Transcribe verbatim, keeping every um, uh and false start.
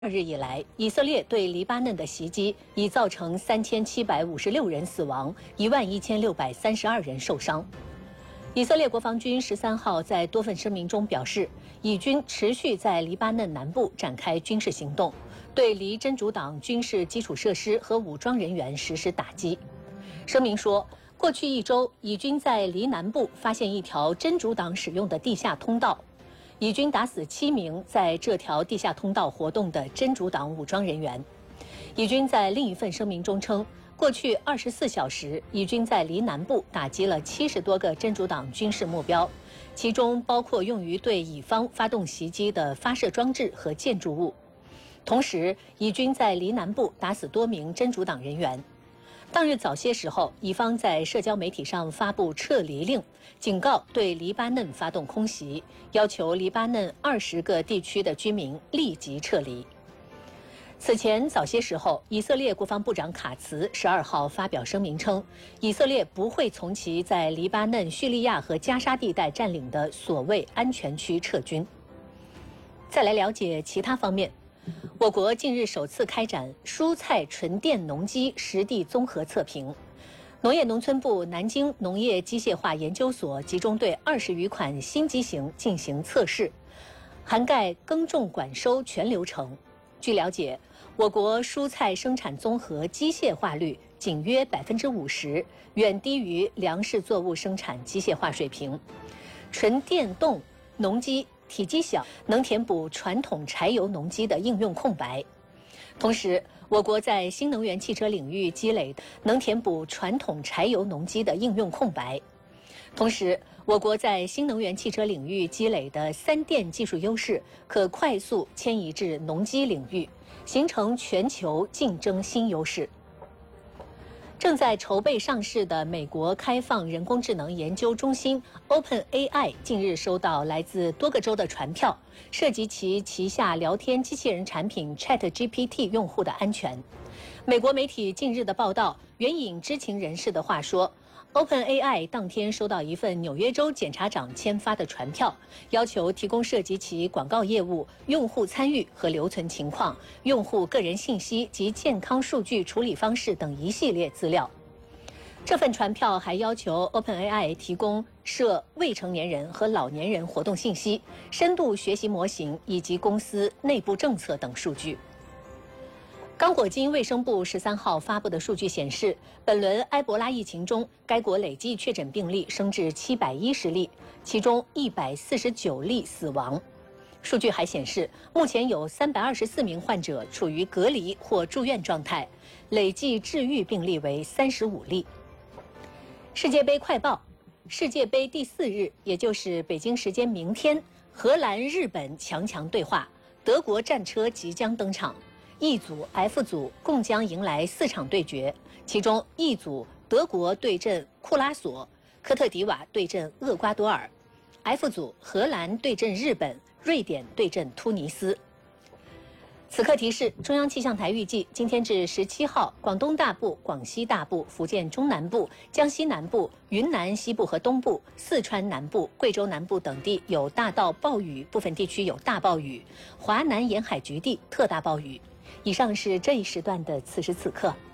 二日以来，以色列对黎巴嫩的袭击已造成三千七百五十六人死亡，一万一千六百三十二人受伤。以色列国防军十三号在多份声明中表示，以军持续在黎巴嫩南部展开军事行动，对黎真主党军事基础设施和武装人员实施打击。声明说，过去一周，以军在黎南部发现一条真主党使用的地下通道。以军打死七名在这条地下通道活动的真主党武装人员。以军在另一份声明中称，过去二十四小时，以军在黎南部打击了七十多个真主党军事目标，其中包括用于对以方发动袭击的发射装置和建筑物。同时，以军在黎南部打死多名真主党人员。当日早些时候，以方在社交媒体上发布撤离令，警告对黎巴嫩发动空袭，要求黎巴嫩二十个地区的居民立即撤离。此前早些时候，以色列国防部长卡茨十二号发表声明称，以色列不会从其在黎巴嫩、叙利亚和加沙地带占领的所谓安全区撤军。再来了解其他方面。我国近日首次开展蔬菜纯电农机实地综合测评，农业农村部南京农业机械化研究所集中对二十余款新机型进行测试，涵盖耕种管收全流程。据了解，我国蔬菜生产综合机械化率仅约百分之五十，远低于粮食作物生产机械化水平。纯电动农机体积小，能填补传统柴油农机的应用空白。同时，我国在新能源汽车领域积累能填补传统柴油农机的应用空白。同时，我国在新能源汽车领域积累的三电技术优势，可快速迁移至农机领域，形成全球竞争新优势。正在筹备上市的美国开放人工智能研究中心 OpenAI 近日收到来自多个州的传票，涉及其旗下聊天机器人产品 ChatGPT 用户的安全。美国媒体近日的报道援引知情人士的话说， OpenAI 当天收到一份纽约州检察长签发的传票，要求提供涉及其广告业务、用户参与和留存情况、用户个人信息及健康数据处理方式等一系列资料。这份传票还要求 OpenAI 提供涉未成年人和老年人活动信息、深度学习模型以及公司内部政策等数据。刚果金卫生部十三号发布的数据显示，本轮埃博拉疫情中，该国累计确诊病例升至七百一十例，其中一百四十九例死亡。数据还显示，目前有三百二十四名患者处于隔离或住院状态，累计治愈病例为三十五例。世界杯快报：世界杯第四日，也就是北京时间明天，荷兰、日本强强对话，德国战车即将登场。E 组、F 组共将迎来四场对决，其中 E 组德国对阵库拉索，科特迪瓦对阵厄瓜多尔 ；F 组荷兰对阵日本，瑞典对阵突尼斯。此刻提示：中央气象台预计，今天至十七号，广东大部、广西大部、福建中南部、江西南部、云南西部和东部、四川南部、贵州南部等地有大到暴雨，部分地区有大暴雨；华南沿海局地特大暴雨。以上是这一时段的此时此刻。